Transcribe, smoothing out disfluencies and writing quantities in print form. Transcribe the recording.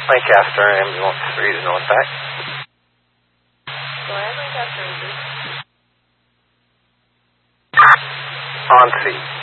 Lancaster, ambulance 3 to North back. Go ahead, Lancaster. On C.